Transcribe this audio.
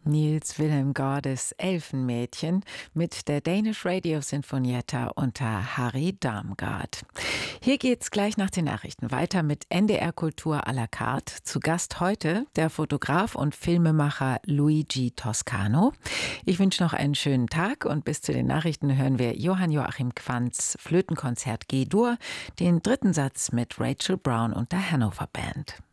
Niels Wilhelm Gordes Elfenmädchen mit der Danish Radio Sinfonietta unter Harry Damgaard. Hier geht's gleich nach den Nachrichten weiter mit NDR Kultur à la carte. Zu Gast heute der Fotograf und Filmemacher Luigi Toscano. Ich wünsche noch einen schönen Tag und bis zu den Nachrichten hören wir Johann Joachim Quantz Flötenkonzert G-Dur, den dritten Satz mit Rachel Brown und der Hannover Band.